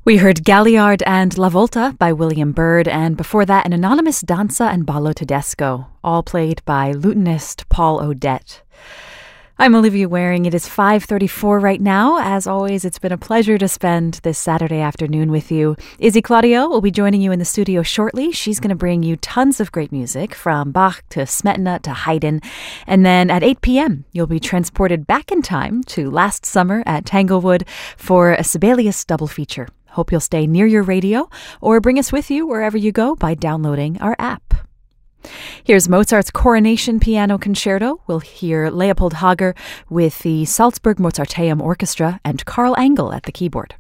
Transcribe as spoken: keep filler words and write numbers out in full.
We heard Galliard and La Volta by William Byrd, and before that, an anonymous danza and ballo tedesco, all played by lutenist Paul Odette. I'm Olivia Waring. It is five thirty-four right now. As always, it's been a pleasure to spend this Saturday afternoon with you. Izzy Claudio will be joining you in the studio shortly. She's going to bring you tons of great music from Bach to Smetana to Haydn. And then at eight p.m., you'll be transported back in time to last summer at Tanglewood for a Sibelius double feature. Hope you'll stay near your radio or bring us with you wherever you go by downloading our app. Here's Mozart's Coronation Piano Concerto. We'll hear Leopold Hager with the Salzburg Mozarteum Orchestra and Carl Engel at the keyboard.